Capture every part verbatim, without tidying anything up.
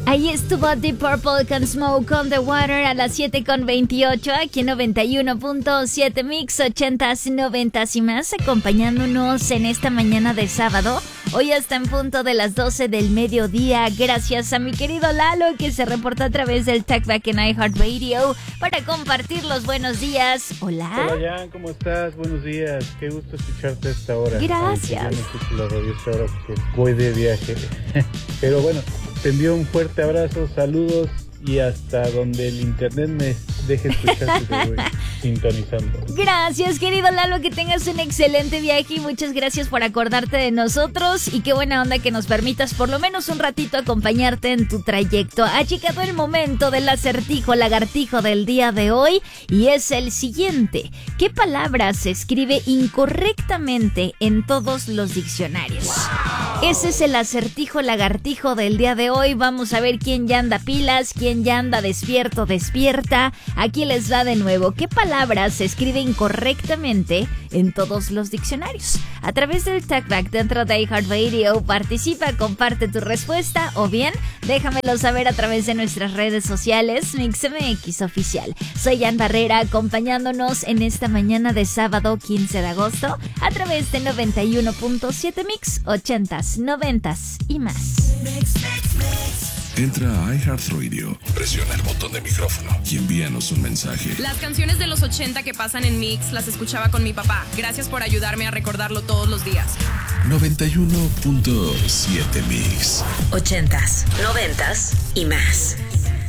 Ahí estuvo Deep Purple con Smoke on the Water a las siete con veintiocho, aquí en noventa y uno punto siete Mix, ochentas, noventas y más, acompañándonos en esta mañana de sábado. Hoy está en punto de las doce del mediodía, gracias a mi querido Lalo, que se reporta a través del Talkback en iHeartRadio para compartir los buenos días. Hola. Hola, Jan, ¿cómo estás? Buenos días. Qué gusto escucharte a esta hora. Gracias. Aunque yo no escucho la radio a esta hora porque voy de viaje. Pero bueno, te envío un fuerte abrazo, saludos y hasta donde el internet me deje escucharte te voy sintonizando. Gracias, querido Lalo, que tengas un excelente viaje y muchas gracias por acordarte de nosotros y qué buena onda que nos permitas por lo menos un ratito acompañarte en tu trayecto. Ha llegado el momento del acertijo lagartijo del día de hoy y es el siguiente. ¿Qué palabra se escribe incorrectamente en todos los diccionarios? Ese es el acertijo lagartijo del día de hoy. Vamos a ver quién ya anda pilas, quién ya anda despierto, despierta. Aquí les va de nuevo. ¿Qué palabra se escribe incorrectamente en todos los diccionarios? A través del Talkback dentro de iHeartRadio, participa, comparte tu respuesta o bien déjamelo saber a través de nuestras redes sociales, MixMX Oficial. Soy Jan Barrera, acompañándonos en esta mañana de sábado quince de agosto a través de noventa y uno punto siete Mix, ochentas, noventas y más. Entra a iHeartRadio, presiona el botón de micrófono y envíanos un mensaje. Las canciones de los ochenta que pasan en Mix las escuchaba con mi papá. Gracias por ayudarme a recordarlo todos los días. noventa y uno punto siete Mix. Ochentas, noventas y más.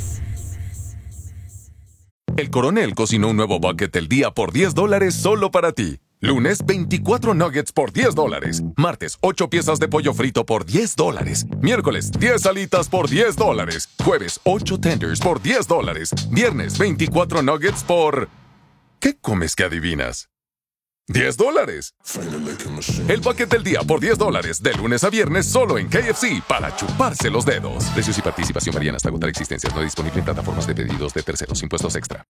El Coronel cocinó un nuevo bucket del día por diez dólares solo para ti. Lunes, veinticuatro nuggets por diez dólares. Martes, ocho piezas de pollo frito por diez dólares. Miércoles, diez alitas por diez dólares. Jueves, ocho tenders por diez dólares. Viernes, veinticuatro nuggets por... ¿Qué comes que adivinas? ¡diez dólares! El bucket del día por diez dólares, de lunes a viernes, solo en K F C, para chuparse los dedos. Precios y participación varían hasta agotar existencias. No disponible en plataformas de pedidos de terceros. Impuestos extra.